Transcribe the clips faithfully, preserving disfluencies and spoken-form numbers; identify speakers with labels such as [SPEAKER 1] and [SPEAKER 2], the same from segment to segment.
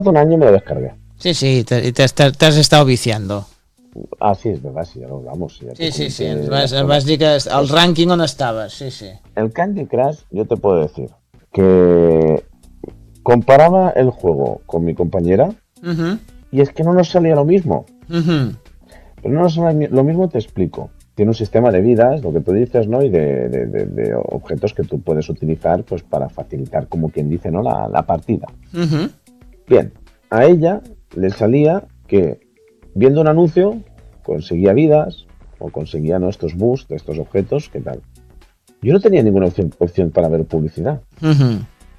[SPEAKER 1] un año me lo descargué.
[SPEAKER 2] Sí, sí, te, te, te, te has estado viciando.
[SPEAKER 1] Ah, sí, es verdad, sí, ya lo hablamos. Sí,
[SPEAKER 2] sí, sí, sí, vas, vas a dir que el rànquing on estaves, sí, sí.
[SPEAKER 1] El Candy Crush, yo te puedo decir que comparaba el juego con mi compañera uh-huh. y es que no nos salía lo mismo. Uh-huh. Pero no nos salía lo mismo, te explico. Tiene un sistema de vidas, lo que tú dices, ¿no? Y de, de, de, de objetos que tú puedes utilizar pues para facilitar, como quien dice, ¿no? La, la partida. Uh-huh. Bien, a ella le salía que viendo un anuncio conseguía vidas o conseguía, ¿no? Estos boosts de estos objetos, ¿qué tal? Yo no tenía ninguna opción, opción para ver publicidad. Uh-huh.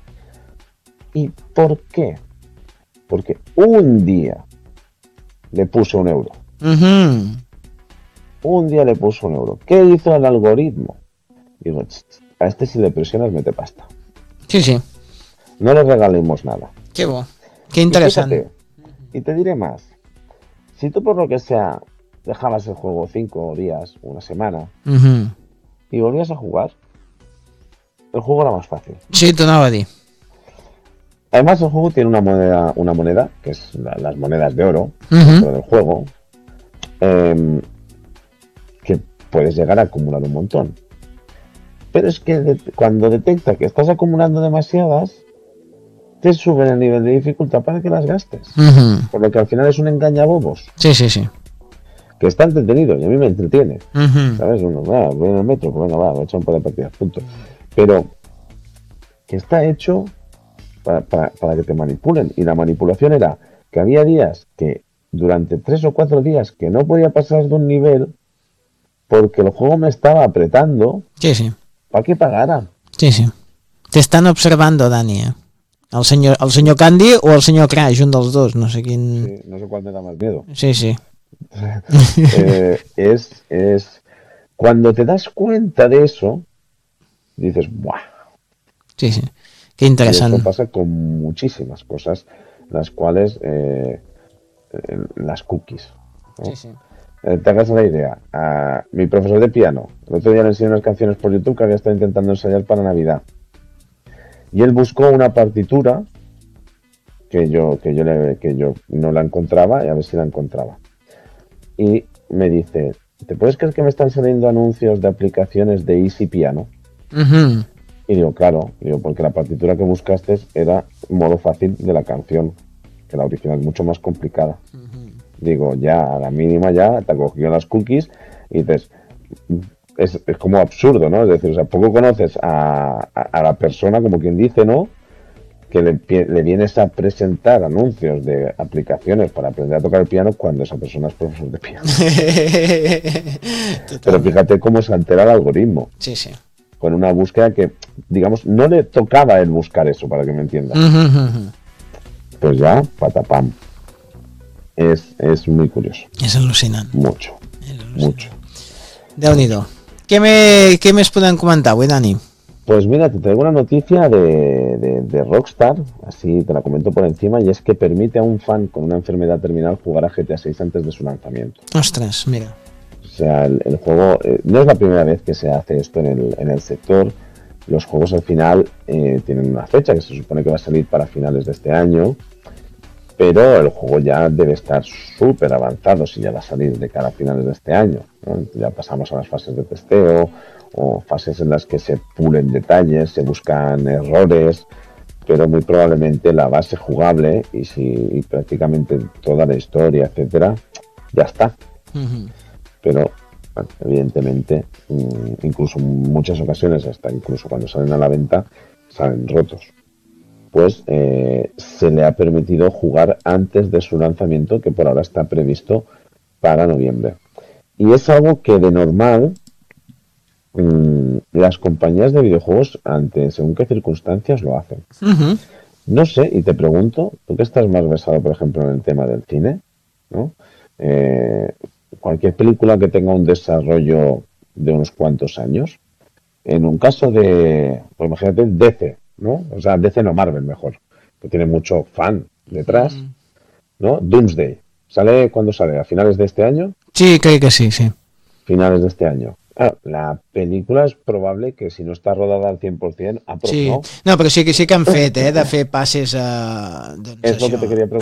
[SPEAKER 1] ¿Y por qué? Porque un día le puse un euro. Uh-huh. Un día le puso un euro. ¿Qué hizo el algoritmo? Digo, a este si le presionas mete pasta.
[SPEAKER 2] Sí, sí.
[SPEAKER 1] No le regalemos nada.
[SPEAKER 2] Qué bueno. Qué interesante.
[SPEAKER 1] Y, fíjate, y te diré más. Si tú por lo que sea dejabas el juego cinco días, una semana, uh-huh. y volvías a jugar, el juego era más fácil.
[SPEAKER 2] Sí, te anava a dir.
[SPEAKER 1] Además, el juego tiene una moneda, una moneda que es la, las monedas de oro uh-huh. dentro del juego, eh, que puedes llegar a acumular un montón. Pero es que de, cuando detecta que estás acumulando demasiadas, te suben el nivel de dificultad para que las gastes. Uh-huh. Por lo que al final es un engañabobos.
[SPEAKER 2] Sí, sí, sí.
[SPEAKER 1] Que está entretenido y a mí me entretiene. Uh-huh. ¿Sabes? Uno, va, voy en el metro, pues venga, va, voy a echar un par de partidas, punto. Pero que está hecho para, para, para que te manipulen. Y la manipulación era que había días que durante tres o cuatro días que no podía pasar de un nivel porque el juego me estaba apretando.
[SPEAKER 2] Sí, sí.
[SPEAKER 1] Para que pagara.
[SPEAKER 2] Sí, sí. Te estan observando, Dani, eh? El senyor, el senyor Candy o el senyor Crash, un dels dos, no sé quin...
[SPEAKER 1] Sí, no sé cuál me da más miedo.
[SPEAKER 2] Sí, sí.
[SPEAKER 1] eh, es, es... Cuando te das cuenta de eso, dices, ¡buah!
[SPEAKER 2] Sí, sí. Qué interesante.
[SPEAKER 1] Y eso pasa con muchísimas cosas, las cuales... Eh, eh, las cookies, ¿no?
[SPEAKER 2] Sí, sí.
[SPEAKER 1] Eh, te hagas la idea. A mi profesor de piano, el otro día le enseñé unas canciones por YouTube que había estado intentando ensayar para Navidad. Y él buscó una partitura que yo, que yo, le, que yo no la encontraba y a ver si la encontraba. Y me dice, ¿te puedes creer que me están saliendo anuncios de aplicaciones de Easy Piano? Uh-huh. Y digo, claro, digo, porque la partitura que buscaste era modo fácil de la canción, que la original es mucho más complicada. Uh-huh. Digo, ya a la mínima ya te ha cogido las cookies y dices... Es, es como absurdo, ¿no? Es decir, o sea, poco conoces a, a, a la persona, como quien dice, ¿no? Que le, le vienes a presentar anuncios de aplicaciones para aprender a tocar el piano cuando esa persona es profesor de piano. Pero fíjate cómo se altera el algoritmo.
[SPEAKER 2] Sí, sí.
[SPEAKER 1] Con una búsqueda que, digamos, no le tocaba el buscar eso, para que me entiendas. Uh-huh. Pues ya, patapam. Es, es muy curioso.
[SPEAKER 2] Es alucinante.
[SPEAKER 1] Mucho,
[SPEAKER 2] es alucinante.
[SPEAKER 1] mucho.
[SPEAKER 2] Déu-n'hi-do. Què, me, què més podem comentar avui, Dani?
[SPEAKER 1] Pues mira, te traigo una noticia de, de, de Rockstar, así te la comento por encima, y es que permite a un fan con una enfermedad terminal jugar a G T A seis antes de su lanzamiento.
[SPEAKER 2] Ostras, mira.
[SPEAKER 1] O sea, el, el juego, eh, no es la primera vez que se hace esto en el, en el sector. Los juegos al final eh, tienen una fecha que se supone que va a salir para finales de este año, pero el juego ya debe estar súper avanzado si ya va a salir de cara a finales de este año, ¿no? Ya pasamos a las fases de testeo o fases en las que se pulen detalles, se buscan errores, pero muy probablemente la base jugable y, si, y prácticamente toda la historia, etcétera, ya está. Uh-huh. Pero bueno, evidentemente, incluso en muchas ocasiones, hasta incluso cuando salen a la venta, salen rotos. Pues eh, se le ha permitido jugar antes de su lanzamiento, que por ahora está previsto para noviembre. Y es algo que de normal mmm, las compañías de videojuegos, ante según qué circunstancias, lo hacen. Uh-huh. No sé, y te pregunto, tú que estás más versado, por ejemplo, en el tema del cine, ¿no? Eh, cualquier película que tenga un desarrollo de unos cuantos años, en un caso de, pues imagínate, D C, ¿no? O sea, D C no, Marvel mejor, que tiene mucho fan detrás, ¿no? Doomsday, ¿sale cuándo sale? ¿A finales de este año?
[SPEAKER 2] Sí, creo que sí, sí.
[SPEAKER 1] Finales de este año. Ah, la pel·lícula és probable que si no està rodada al cent per cent, ah, però
[SPEAKER 2] Sí,
[SPEAKER 1] no.
[SPEAKER 2] no, però sí que sí que han fet, eh, de fer passes a... Doncs
[SPEAKER 1] És el que
[SPEAKER 2] això.
[SPEAKER 1] te quería preguntar.